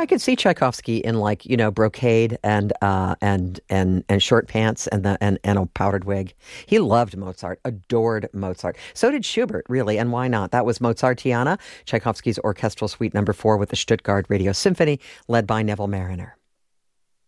I could see Tchaikovsky in brocade and short pants and a powdered wig. He loved Mozart, adored Mozart. So did Schubert, really, and why not? That was Mozartiana, Tchaikovsky's Orchestral Suite No. 4 with the Stuttgart Radio Symphony, led by Neville Marriner.